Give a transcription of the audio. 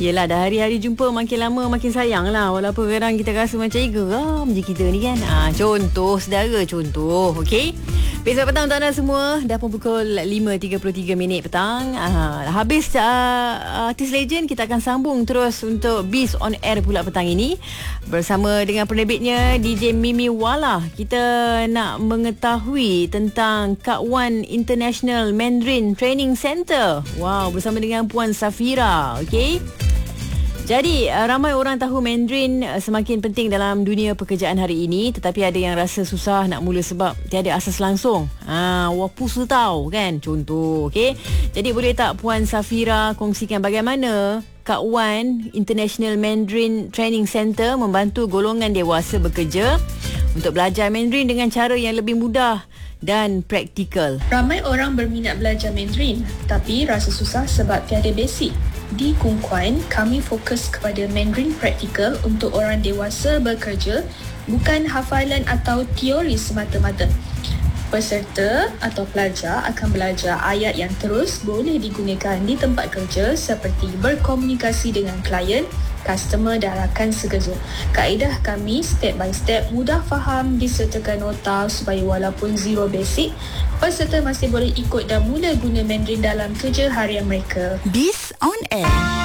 Yelah, dah hari-hari jumpa makin lama makin sayang lah. Walaupun kadang kita rasa macam geram je kita ni kan. Contoh saudara, contoh. Okey. Besok petang untuk anda semua. Dah pun pukul 5.33 petang. Habis Artis Legend, kita akan sambung terus untuk Biz on Air pula petang ini. Bersama dengan penerbitnya DJ Mimi Wala. Kita nak mengetahui tentang Kak Wan International Mandarin Training Center. Wow, bersama dengan Puan Safira. Okey. Jadi ramai orang tahu Mandarin semakin penting dalam dunia pekerjaan hari ini, tetapi ada yang rasa susah nak mula sebab tiada asas langsung. Wapu tahu kan, contoh. Okey. Jadi boleh tak Puan Safira kongsikan bagaimana Kak Wan International Mandarin Training Center membantu golongan dewasa bekerja untuk belajar Mandarin dengan cara yang lebih mudah dan praktikal. Ramai orang berminat belajar Mandarin tapi rasa susah sebab tiada basic. Di Kung Kuan, kami fokus kepada Mandarin praktikal untuk orang dewasa bekerja, bukan hafalan atau teori semata-mata. Peserta atau pelajar akan belajar ayat yang terus boleh digunakan di tempat kerja seperti berkomunikasi dengan klien, customer dan rakan sekerja. Kaedah kami step by step, mudah faham, disertakan nota supaya walaupun zero basic, peserta masih boleh ikut dan mula guna Mandarin dalam kerja harian mereka. Biz on Air.